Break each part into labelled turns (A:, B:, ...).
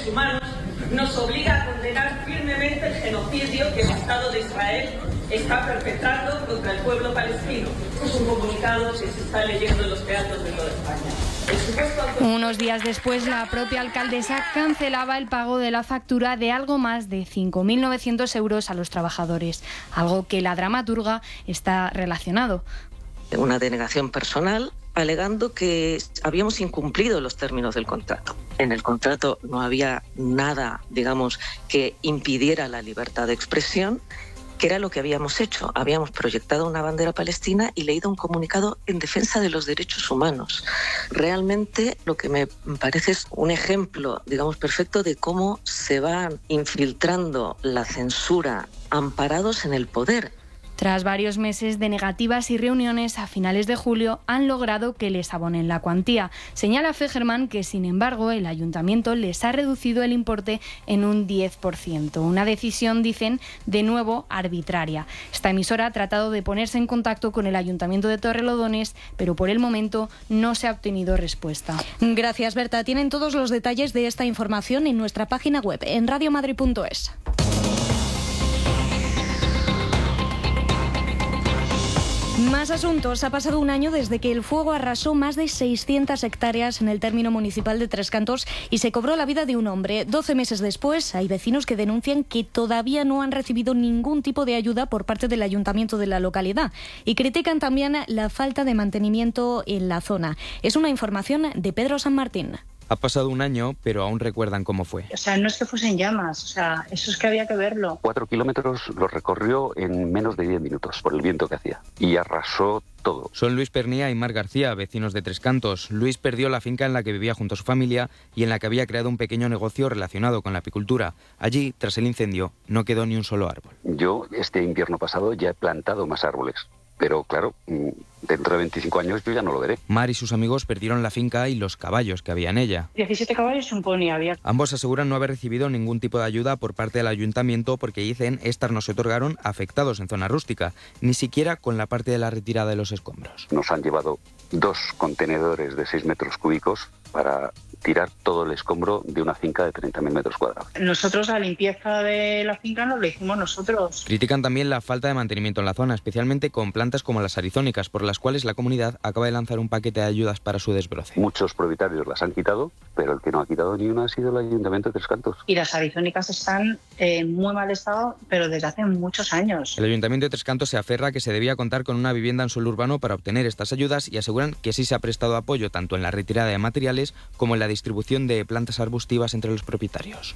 A: humanos nos obliga a condenar firmemente el genocidio que el Estado de Israel está perpetrando contra el pueblo palestino. Es un comunicado que se está leyendo en los teatros de toda España.
B: Unos días después, la propia alcaldesa cancelaba el pago de la factura de algo más de 5.900 euros a los trabajadores, algo que la dramaturga está relacionado.
C: Una denegación personal, alegando que habíamos incumplido los términos del contrato. En el contrato no había nada, digamos, que impidiera la libertad de expresión, que era lo que habíamos hecho. Habíamos proyectado una bandera palestina y leído un comunicado en defensa de los derechos humanos. Realmente lo que me parece es un ejemplo, digamos, perfecto de cómo se va infiltrando la censura amparados en el poder.
B: Tras varios meses de negativas y reuniones, a finales de julio han logrado que les abonen la cuantía. Señala Fegerman que, sin embargo, el ayuntamiento les ha reducido el importe en un 10%. Una decisión, dicen, de nuevo arbitraria. Esta emisora ha tratado de ponerse en contacto con el ayuntamiento de Torrelodones, pero por el momento no se ha obtenido respuesta.
D: Gracias, Berta. Tienen todos los detalles de esta información en nuestra página web, en radiomadrid.es. Más asuntos. Ha pasado un año desde que el fuego arrasó más de 600 hectáreas en el término municipal de Tres Cantos y se cobró la vida de un hombre. 12 meses después, hay vecinos que denuncian que todavía no han recibido ningún tipo de ayuda por parte del ayuntamiento de la localidad y critican también la falta de mantenimiento en la zona. Es una información de Pedro San Martín.
E: Ha pasado un año, pero aún recuerdan cómo fue.
F: O sea, no es que fuesen llamas, o sea, eso es que había que verlo.
G: 4 kilómetros los recorrió en menos de 10 minutos por el viento que hacía y arrasó todo.
E: Son Luis Pernía y Mar García, vecinos de Tres Cantos. Luis perdió la finca en la que vivía junto a su familia y en la que había creado un pequeño negocio relacionado con la apicultura. Allí, tras el incendio, no quedó ni un solo árbol.
G: Yo este invierno pasado ya he plantado más árboles. Pero claro, dentro de 25 años yo ya no lo veré.
E: Mar y sus amigos perdieron la finca y los caballos que había en ella.
F: 17 caballos y un pony había.
E: Ambos aseguran no haber recibido ningún tipo de ayuda por parte del ayuntamiento porque dicen estas no se otorgaron afectados en zona rústica, ni siquiera con la parte de la retirada de los escombros.
G: Nos han llevado 2 contenedores de 6 metros cúbicos para tirar todo el escombro de una finca de 30.000 metros cuadrados.
F: Nosotros la limpieza de la finca nos la hicimos nosotros.
E: Critican también la falta de mantenimiento en la zona, especialmente con plantas como las arizónicas, por las cuales la comunidad acaba de lanzar un paquete de ayudas para su desbroce.
G: Muchos propietarios las han quitado, pero el que no ha quitado ni una ha sido el Ayuntamiento de Tres Cantos.
F: Y las arizónicas están en muy mal estado, pero desde hace muchos años.
E: El Ayuntamiento de Tres Cantos se aferra a que se debía contar con una vivienda en suelo urbano para obtener estas ayudas y aseguran que sí se ha prestado apoyo tanto en la retirada de materiales como en la distribución de plantas arbustivas entre los propietarios.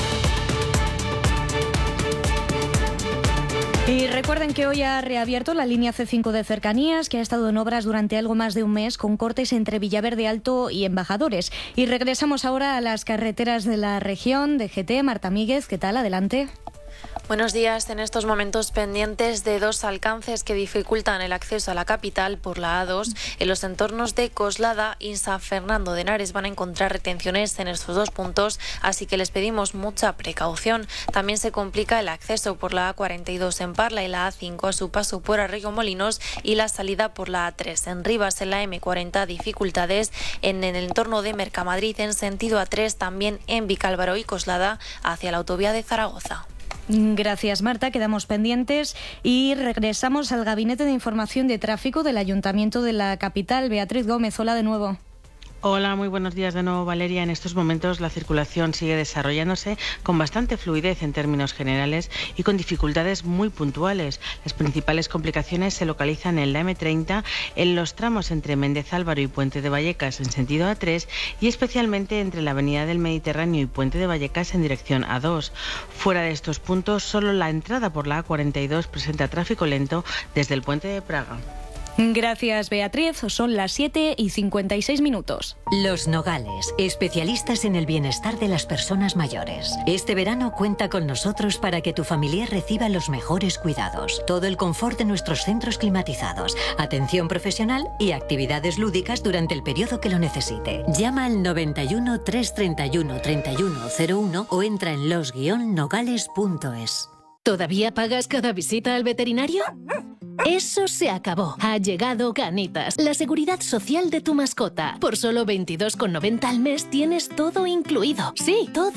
D: Y recuerden que hoy ha reabierto la línea C5 de cercanías, que ha estado en obras durante algo más de un mes, con cortes entre Villaverde Alto y Embajadores. Y regresamos ahora a las carreteras de la región de GT. Marta Míguez, ¿qué tal? Adelante.
H: Buenos días. En estos momentos pendientes de 2 alcances que dificultan el acceso a la capital por la A2. En los entornos de Coslada y San Fernando de Henares van a encontrar retenciones en estos 2 puntos, así que les pedimos mucha precaución. También se complica el acceso por la A42 en Parla y la A5 a su paso por Arroyomolinos y la salida por la A3 en Rivas. En la M40 dificultades en el entorno de Mercamadrid en sentido A3, también en Vicálvaro y Coslada hacia la autovía de Zaragoza.
D: Gracias, Marta. Quedamos pendientes y regresamos al Gabinete de Información de Tráfico del Ayuntamiento de la capital. Beatriz Gómez, hola de nuevo.
I: Hola, muy buenos días de nuevo, Valeria. En estos momentos la circulación sigue desarrollándose con bastante fluidez en términos generales y con dificultades muy puntuales. Las principales complicaciones se localizan en la M30, en los tramos entre Méndez Álvaro y Puente de Vallecas en sentido A3 y especialmente entre la Avenida del Mediterráneo y Puente de Vallecas en dirección A2. Fuera de estos puntos, solo la entrada por la A42 presenta tráfico lento desde el Puente de Praga.
D: Gracias, Beatriz. Son las 7:56.
J: Los Nogales, especialistas en el bienestar de las personas mayores. Este verano cuenta con nosotros para que tu familiar reciba los mejores cuidados. Todo el confort de nuestros centros climatizados, atención profesional y actividades lúdicas durante el periodo que lo necesite. Llama al 91 331 3101 o entra en los-nogales.es.
K: ¿Todavía pagas cada visita al veterinario? Eso se acabó. Ha llegado Canitas, la seguridad social de tu mascota. Por solo 22,90 al mes tienes todo incluido. Sí, todo.